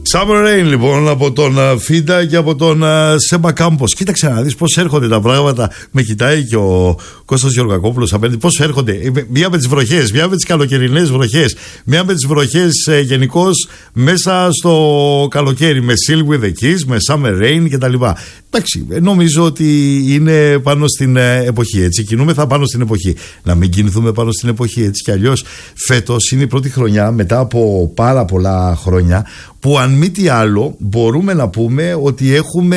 Summer Rain λοιπόν από τον Φίντα και από τον Σέμπα Κάμπος. Κοίταξε να δεις πώς έρχονται τα πράγματα. Με κοιτάει και ο Κώστας Γεωργακόπουλος απέναντι. Πώς έρχονται. Μία με τις βροχές, μία με τις καλοκαιρινές βροχές, μία με τις βροχές γενικώς μέσα στο καλοκαίρι. Με Seal with the Kiss, με Summer Rain κτλ. Εντάξει, νομίζω ότι είναι πάνω στην εποχή. Έτσι, κινούμεθα πάνω στην εποχή. Να μην κινηθούμε πάνω στην εποχή. Έτσι κι αλλιώς φέτος είναι η πρώτη χρονιά μετά από πάρα πολλά χρόνια που αν μη τι άλλο μπορούμε να πούμε ότι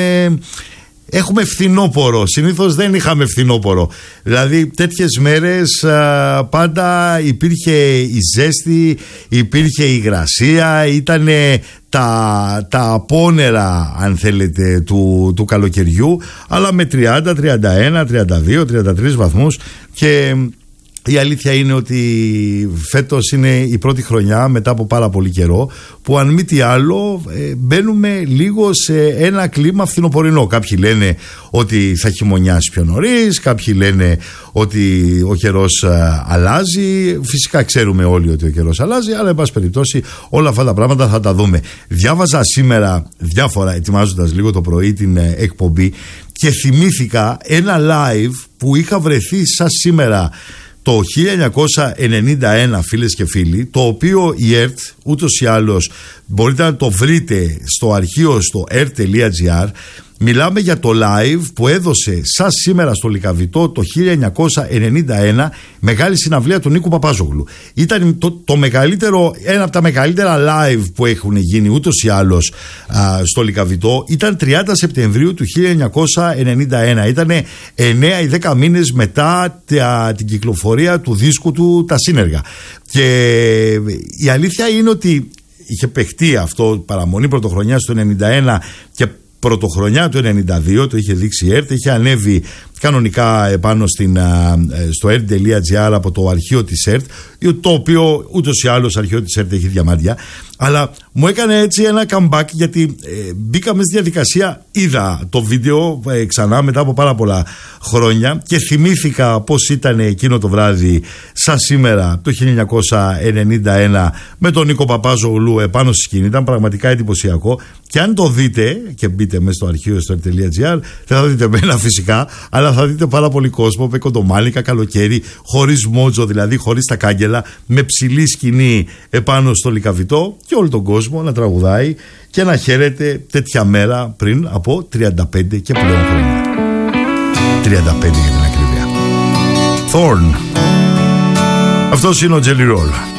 έχουμε φθινόπορο. Συνήθως δεν είχαμε φθινόπορο. Δηλαδή τέτοιες μέρες πάντα υπήρχε η ζέστη, υπήρχε η υγρασία, ήταν τα απόνερα αν θέλετε του καλοκαιριού, αλλά με 30, 31, 32, 33 βαθμούς. Και η αλήθεια είναι ότι φέτος είναι η πρώτη χρονιά μετά από πάρα πολύ καιρό που αν μη τι άλλο μπαίνουμε λίγο σε ένα κλίμα φθινοπορεινό. Κάποιοι λένε ότι θα χειμωνιάσει πιο νωρίς, κάποιοι λένε ότι ο καιρός αλλάζει. Φυσικά ξέρουμε όλοι ότι ο καιρός αλλάζει, αλλά εν πάση περιπτώσει όλα αυτά τα πράγματα θα τα δούμε. Διάβαζα σήμερα διάφορα ετοιμάζοντας λίγο το πρωί την εκπομπή και θυμήθηκα ένα live που είχα βρεθεί σαν σήμερα το 1991, φίλες και φίλοι, το οποίο η ΕΡΤ ούτως ή άλλως μπορείτε να το βρείτε στο αρχείο στο ert.gr. Μιλάμε για το live που έδωσε σαν σήμερα στο Λυκαβητό το 1991 μεγάλη συναυλία του Νίκου Παπάζογλου. Ήταν το μεγαλύτερο, ένα από τα μεγαλύτερα live που έχουν γίνει ούτως ή άλλως στο Λυκαβητό. Ήταν 30 Σεπτεμβρίου του 1991. Ήταν 9 ή 10 μήνες μετά την κυκλοφορία του δίσκου του Τα Σύνεργα. Και η αλήθεια είναι ότι είχε παιχτεί αυτό παραμονή πρωτοχρονιάς του 91 και πρωτοχρονιά του 92, το είχε δείξει η ΕΡΤ, είχε ανέβει κανονικά επάνω στο ert.gr από το αρχείο της ΕΡΤ, το οποίο ούτως ή άλλως αρχείο της ΕΡΤ έχει διαμάντια, αλλά μου έκανε έτσι ένα comeback γιατί μπήκαμε στη διαδικασία, είδα το βίντεο ξανά μετά από πάρα πολλά χρόνια και θυμήθηκα πως ήταν εκείνο το βράδυ σαν σήμερα το 1991 με τον Νίκο Παπάζογλου επάνω στη σκηνή. Ήταν πραγματικά εντυπωσιακό και αν το δείτε και μπείτε μέσα στο αρχείο στο ert.gr δεν θα δείτε μένα φυσικά, αλλά θα δείτε πάρα πολύ κόσμο με κοντομάλικα, καλοκαίρι, χωρίς μότζο, δηλαδή χωρίς τα κάγκελα, με ψηλή σκηνή επάνω στο Λυκαβητό και όλο τον κόσμο να τραγουδάει και να χαίρεται τέτοια μέρα πριν από 35 και πλέον χρόνια. 35 για την ακρίβεια. Thorn. Αυτός είναι ο Jelly Roll.